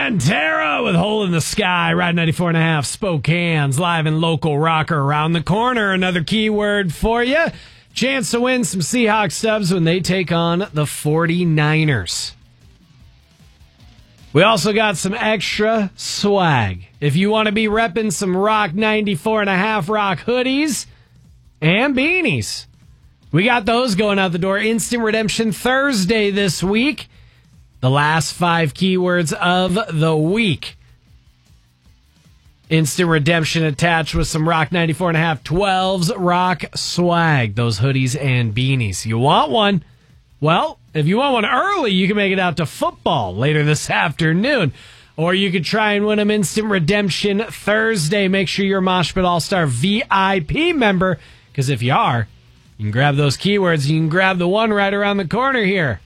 Pantera with Hole in the Sky, Ride 94.5, Spokane's live and local rocker around the corner. Another keyword for you. Chance to win some Seahawks subs when they take on the 49ers. We also got some extra swag. If you want to be repping some Rock 94.5 Rock hoodies and beanies, we got those going out the door. Instant Redemption Thursday this week. The last 5 keywords of the week. Instant redemption attached with some Rock 94.5 12s Rock swag. Those hoodies and beanies. You want one? Well, if you want one early, you can make it out to football later this afternoon. Or you could try and win them Instant Redemption Thursday. Make sure you're a Mosh Pit All-Star VIP member. Because if you are, you can grab those keywords. You can grab the one right around the corner here.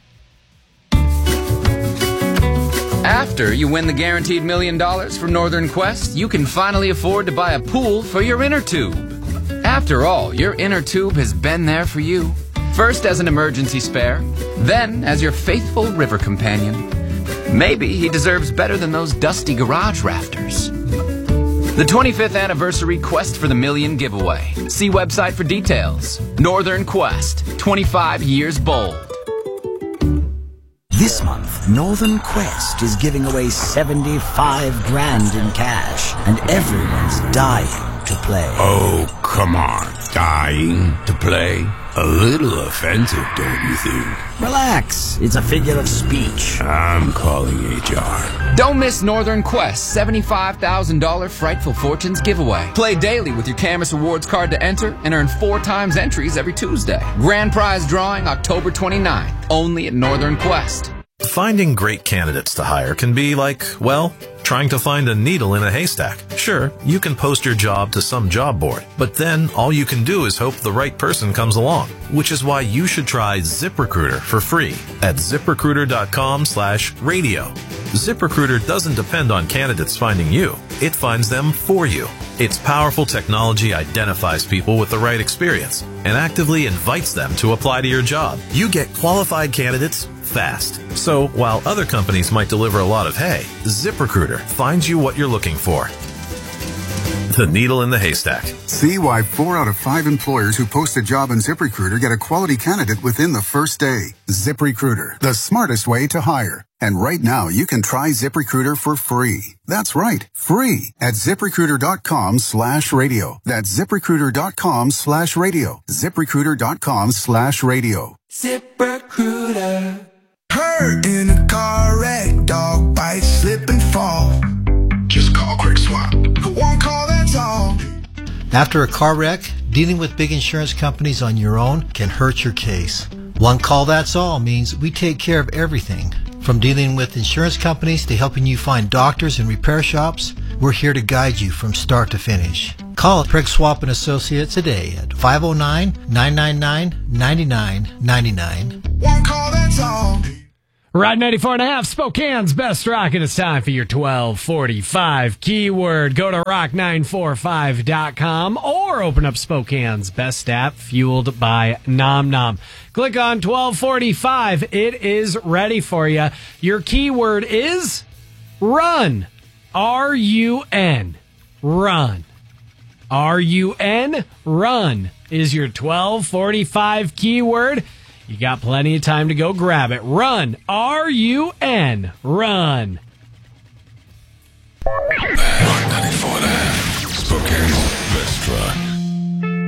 After you win the guaranteed $1 million from Northern Quest, you can finally afford to buy a pool for your inner tube. After all, your inner tube has been there for you. First as an emergency spare, then as your faithful river companion. Maybe he deserves better than those dusty garage rafters. The 25th anniversary Quest for the Million giveaway. See website for details. Northern Quest, 25 years bold. This month, Northern Quest is giving away 75 grand in cash, and everyone's dying to play. Oh, come on. Dying to play? A little offensive, don't you think? Relax. It's a figure of speech. I'm calling HR. Don't miss Northern Quest $75,000 Frightful Fortunes giveaway. Play daily with your Camus Rewards card to enter and earn 4 times entries every Tuesday. Grand prize drawing October 29th, only at Northern Quest. Finding great candidates to hire can be like, well, trying to find a needle in a haystack. Sure, you can post your job to some job board, but then all you can do is hope the right person comes along, which is why you should try ZipRecruiter for free at ZipRecruiter.com/radio. ZipRecruiter doesn't depend on candidates finding you. It finds them for you. Its powerful technology identifies people with the right experience and actively invites them to apply to your job. You get qualified candidates fast. So while other companies might deliver a lot of hay, ZipRecruiter finds you what you're looking for. The needle in the haystack. See why 4 out of 5 employers who post a job on ZipRecruiter get a quality candidate within the first day. ZipRecruiter, the smartest way to hire. And right now, you can try ZipRecruiter for free. That's right, free at ZipRecruiter.com/radio. That's ZipRecruiter.com/radio. ZipRecruiter.com/radio. ZipRecruiter. Hurt in a car wreck, dog bite, slip and fall. Just call Quick Swap. One call, that's all. After a car wreck, dealing with big insurance companies on your own can hurt your case. One call, that's all means we take care of everything. From dealing with insurance companies to helping you find doctors and repair shops, we're here to guide you from start to finish. Call Craig Swap & Associates today at 509-999-9999. One call, that's all. Ride 94.5, Spokane's best rock, and it's time for your 1245 keyword. Go to rock945.com or open up Spokane's best app, fueled by Nom Nom. Click on 1245. It is ready for you. Your keyword is run. R-U-N. Run. R-U-N. Run is your 1245 keyword. You got plenty of time to go grab it. Run. R-U-N. Run. Rock 94.5. Spokane's best rock.